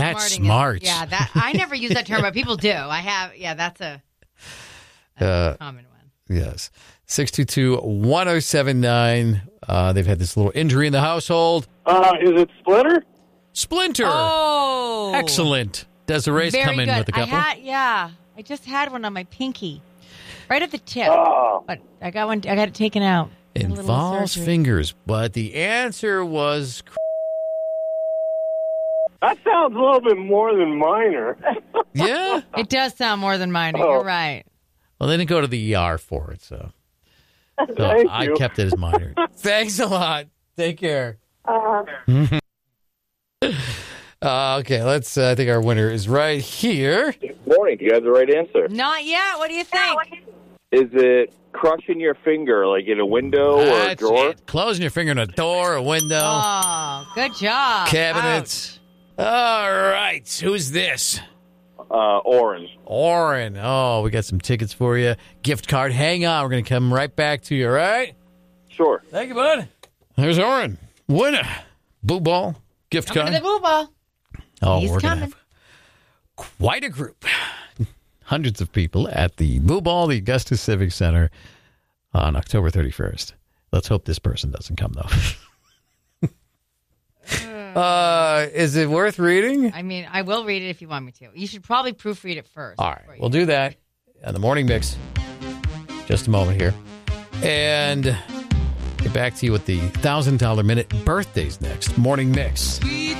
That's smarting smart. Yeah, that I never use that term, but people do. I have. Yeah, that's a common one. Yes. 622-1079. They've had this little injury in the household. Is it Splinter? Splinter. Oh, Excellent. Desiree's very come in good. with a couple. I just had one on my pinky, right at the tip. Oh. But I got one. I got it taken out. Had a little Involves surgery. fingers, but the answer was That sounds a little bit more than minor. yeah. It does sound more than minor. Oh. You're right. Well, they didn't go to the ER for it, so Thank I you. kept it as minor. Thanks a lot. Take care. Okay, let's. I think our winner is right here. Morning. You have the right answer. Not yet. What do you think? Is it crushing your finger like in a window or a That's drawer? it. Closing your finger in a door, a window, Oh, good job. cabinets. All right, who's this? Orange. Oren. Oh, we got some tickets for you. Gift card. Hang on. We're going to come right back to you, all right? Sure. Thank you, bud. There's Oren. Winner. Boo Ball. Gift Come card. to the boo ball. Oh, He's we're going to coming. have quite a group. Hundreds of people at the Boo Ball, the Augusta Civic Center on October 31st. Let's hope this person doesn't come, though. Is it worth reading? I mean, I will read it if you want me to. You should probably proofread it first. All right, we'll do that on the morning mix. Just a moment here. And get back to you with the $1,000 minute birthdays next. Morning mix.